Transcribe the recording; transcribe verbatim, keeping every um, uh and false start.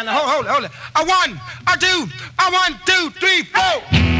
again. Hold, hold, hold it. A one, a two, a one, two, three, four.